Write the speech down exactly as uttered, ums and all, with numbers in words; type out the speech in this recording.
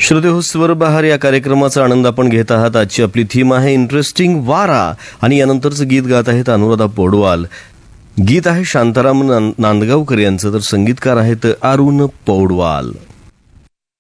श्रोते हो, स्वर बहार या कार्यक्रमाचा आनंद आपण घेत आहात. आजची आपली थीम आहे इंटरेस्टिंग वारा आणि यानंतरचं गीत गात आहेत अनुराधा पौडवाल. गीत आहे शांताराम नांदगावकर यांचं, तर संगीतकार आहेत अरुण पौडवाल.